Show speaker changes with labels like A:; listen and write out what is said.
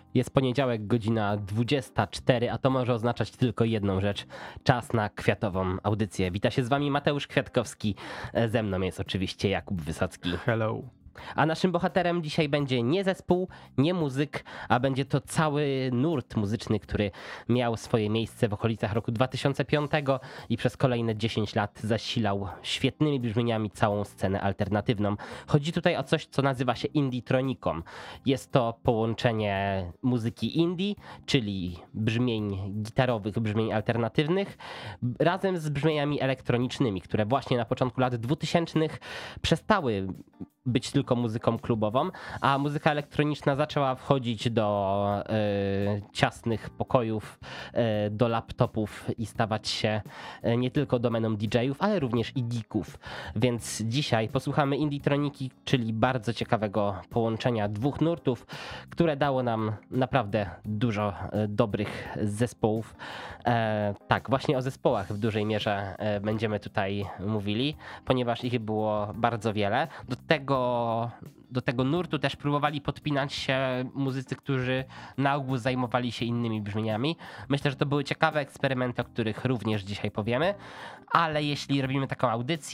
A: Jest poniedziałek, godzina 24, a to może oznaczać tylko jedną rzecz. Czas na kwiatową audycję. Wita się z wami Mateusz Kwiatkowski. Ze mną jest oczywiście Jakub Wysocki.
B: Hello.
A: A naszym bohaterem dzisiaj będzie nie zespół, nie muzyk, a będzie to cały nurt muzyczny, który miał swoje miejsce w okolicach roku 2005 i przez kolejne 10 lat zasilał świetnymi brzmieniami całą scenę alternatywną. Chodzi tutaj o coś, co nazywa się indie-troniką. Jest to połączenie muzyki indie, czyli brzmień gitarowych, brzmień alternatywnych, razem z brzmieniami elektronicznymi, które właśnie na początku lat 2000 przestały być tylko muzyką klubową, a muzyka elektroniczna zaczęła wchodzić do ciasnych pokojów, do laptopów i stawać się nie tylko domeną DJ-ów, ale również i geeków. Więc dzisiaj posłuchamy indie-troniki, czyli bardzo ciekawego połączenia dwóch nurtów, które dało nam naprawdę dużo dobrych zespołów. Tak, właśnie o zespołach w dużej mierze będziemy tutaj mówili, ponieważ ich było bardzo wiele. Do tego nurtu też próbowali podpinać się muzycy, którzy na ogół zajmowali się innymi brzmieniami. Myślę, że to były ciekawe eksperymenty, o których również dzisiaj powiemy, ale jeśli robimy taką audycję,